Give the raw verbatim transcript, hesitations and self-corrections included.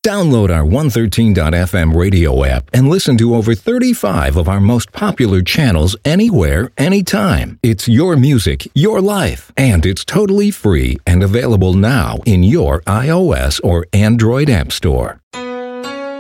Download our one thirteen dot f m radio app and listen to over thirty-five of our most popular channels anywhere, anytime. It's your music, your life, and it's totally free and available now in your iOS or Android app store.